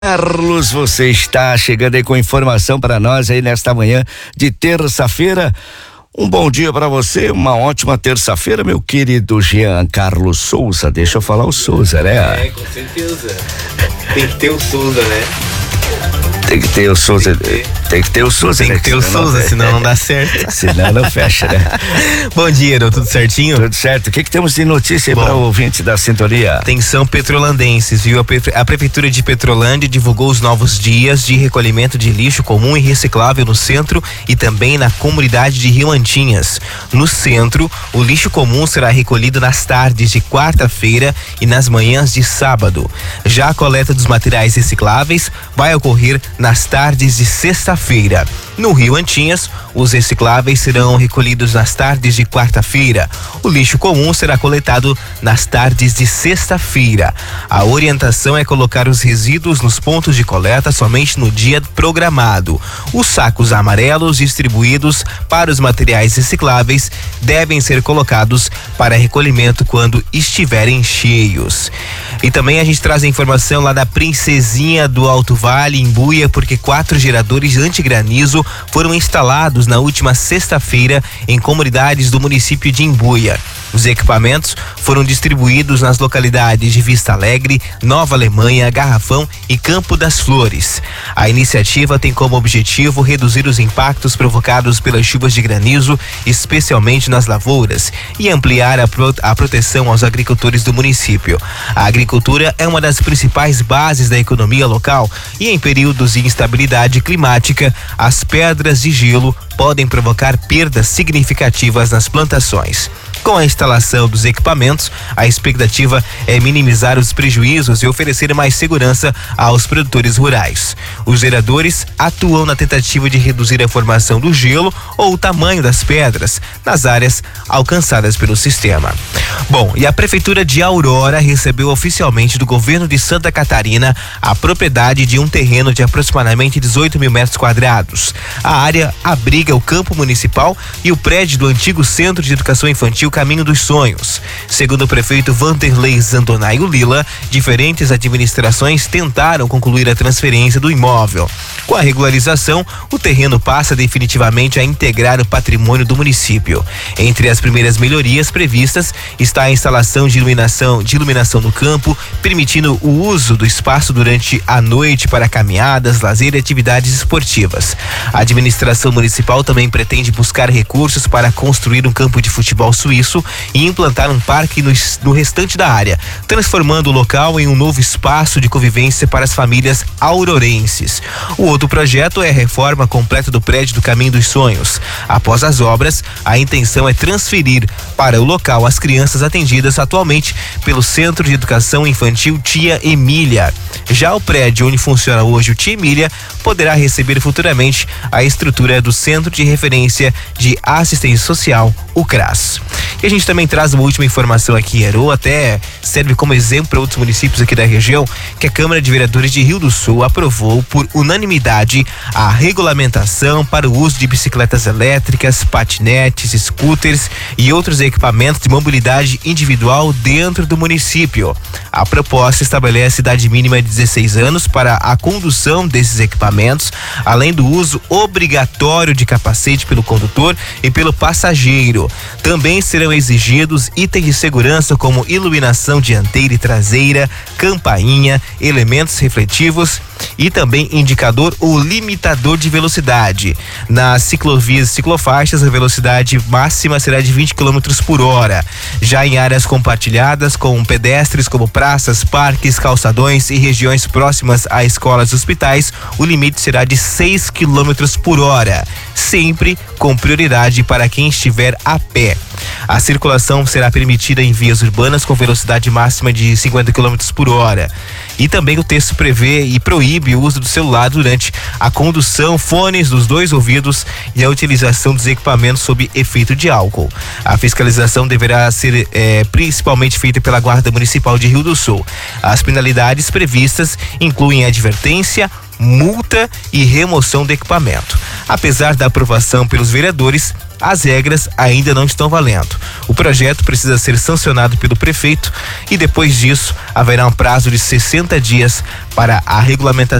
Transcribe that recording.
Carlos, você está chegando aí com informação para nós aí nesta manhã de terça-feira. Um bom dia para você, uma ótima terça-feira, meu querido Jean Carlos Souza. Deixa eu falar o Souza, né? Com certeza. Tem que ter o Souza, né? Tem que ter o Souza. Tem que ter o Souza, Tem que ter o Souza, senão não dá certo. Senão não fecha, né? Bom dia, Ero, tudo certinho? Tudo certo. O que temos de notícia para o ouvinte da sintonia? Atenção petrolandenses, viu? A Prefeitura de Petrolândia divulgou os novos dias de recolhimento de lixo comum e reciclável no centro e também na comunidade de Rio Antinhas. No centro, o lixo comum será recolhido nas tardes de quarta-feira e nas manhãs de sábado. Já a coleta dos materiais recicláveis vai ocorrer nas tardes de sexta-feira. No Rio Antinhas, os recicláveis serão recolhidos nas tardes de quarta-feira. O lixo comum será coletado nas tardes de sexta-feira. A orientação é colocar os resíduos nos pontos de coleta somente no dia programado. Os sacos amarelos distribuídos para os materiais recicláveis devem ser colocados para recolhimento quando estiverem cheios. E também a gente traz a informação lá da Princesinha do Alto Vale, em Imbuia, porque 4 geradores antigranizo foram instalados na última sexta-feira em comunidades do município de Imbuia. Os equipamentos foram distribuídos nas localidades de Vista Alegre, Nova Alemanha, Garrafão e Campo das Flores. A iniciativa tem como objetivo reduzir os impactos provocados pelas chuvas de granizo, especialmente nas lavouras, e ampliar a proteção aos agricultores do município. A agricultura é uma das principais bases da economia local e em períodos de instabilidade climática, as pedras de gelo podem provocar perdas significativas nas plantações. Com a instalação dos equipamentos, a expectativa é minimizar os prejuízos e oferecer mais segurança aos produtores rurais. Os geradores atuam na tentativa de reduzir a formação do gelo ou o tamanho das pedras nas áreas alcançadas pelo sistema. Bom, e a Prefeitura de Aurora recebeu oficialmente do governo de Santa Catarina a propriedade de um terreno de aproximadamente 18 mil metros quadrados. A área abriga o campo municipal e o prédio do antigo Centro de Educação Infantil Caminho dos Sonhos. Segundo o prefeito Vanderlei Zandonaio Lila, diferentes administrações tentaram concluir a transferência do imóvel. Com a regularização, o terreno passa definitivamente a integrar o patrimônio do município. Entre as primeiras melhorias previstas está a instalação de iluminação no campo, permitindo o uso do espaço durante a noite para caminhadas, lazer e atividades esportivas. A administração municipal também pretende buscar recursos para construir um campo de futebol suíço e implantar um parque no restante da área, transformando o local em um novo espaço de convivência para as famílias aurorenses. O outro projeto é a reforma completa do prédio do Caminho dos Sonhos. Após as obras, a intenção é transferir para o local as crianças atendidas atualmente pelo Centro de Educação Infantil Tia Emília. Já o prédio onde funciona hoje o Tia Emília poderá receber futuramente a estrutura do Centro de Referência de Assistência Social, o CRAS. E a gente também traz uma última informação aqui, Ero, até serve como exemplo para outros municípios aqui da região, que a Câmara de Vereadores de Rio do Sul aprovou por unanimidade a regulamentação para o uso de bicicletas elétricas, patinetes, scooters e outros equipamentos de mobilidade individual dentro do município. A proposta estabelece idade mínima de 16 anos para a condução desses equipamentos, além do uso obrigatório de capacete pelo condutor e pelo passageiro. Também serão exigidos itens de segurança como iluminação dianteira e traseira, campainha, elementos refletivos e também indicador ou limitador de velocidade. Nas ciclovias e ciclofaixas, a velocidade máxima será de 20 km por hora. Já em áreas compartilhadas com pedestres como praças, parques, calçadões e regiões próximas a escolas e hospitais, o limite será de 6 km por hora, sempre com prioridade para quem estiver a pé. A circulação será permitida em vias urbanas com velocidade máxima de 50 km por hora. E também o texto prevê e proíbe o uso do celular durante a condução, fones dos 2 ouvidos e a utilização dos equipamentos sob efeito de álcool. A fiscalização deverá ser principalmente feita pela Guarda Municipal de Rio do Sul. As penalidades previstas incluem advertência, multa e remoção do equipamento. Apesar da aprovação pelos vereadores, as regras ainda não estão valendo. O projeto precisa ser sancionado pelo prefeito e depois disso haverá um prazo de 60 dias para a regulamentação